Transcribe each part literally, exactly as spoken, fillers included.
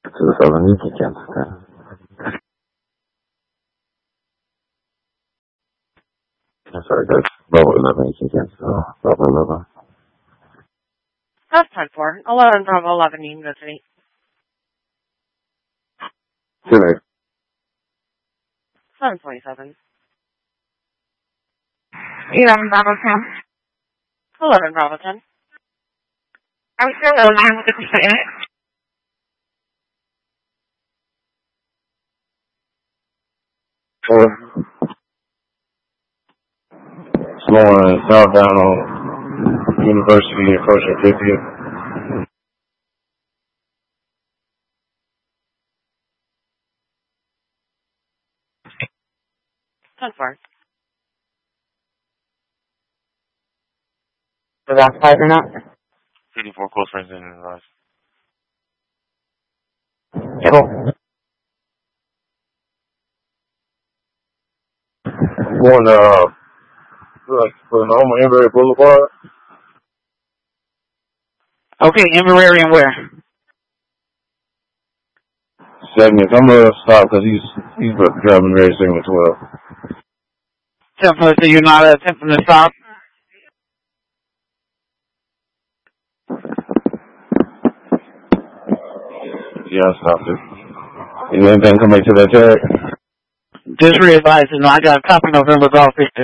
to seven cancel. I'm sorry, that's Bravo eleven, you can cancel. Bravo eleven. That's ten four. eleven Bravo eleven, you can go to me. Today. seven twenty-seven. eleven Bravo ten. eleven Bravo ten. I'm still on line with the percent. Four. Slowing southbound on University approaching fiftieth. ten four. Is that five or not? fifty-four close friends in the rise. Cool. Going to, uh, like, for normal Embury Boulevard. Okay, Embury and where? Segments. I'm going to stop because he's, he's driving very segment twelve. So you're not attempting to stop? Yeah, I stopped it. Is anything coming to that tag? Just realize, you know, I got a copy November Golf Victor.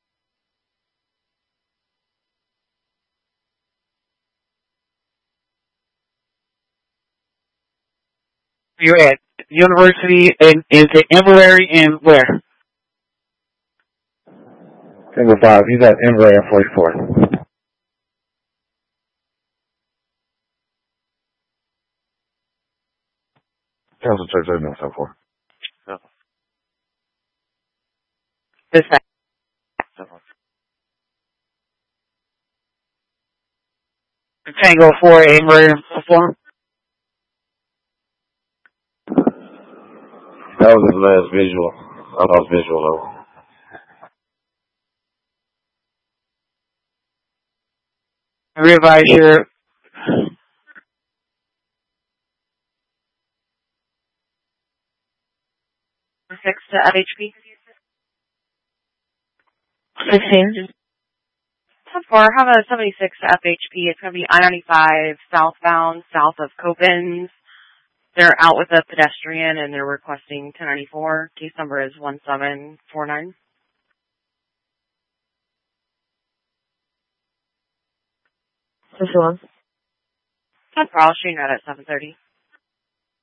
You're at University, and is it Embury and where? Single five. He's at Embury and forty-four. Council Church, I know so far. Yeah. This side. Tango four, Embury and four. That was his last visual. I lost visual though. Revise your six to F H P. fifteen. ten four. Have a seventy-six to F H P. It's going to be I ninety-five southbound, south of Copens. They're out with a pedestrian and they're requesting ten ninety-four. Case number is one seven four nine. This one. ten four. I'll shoot you out at seven thirty.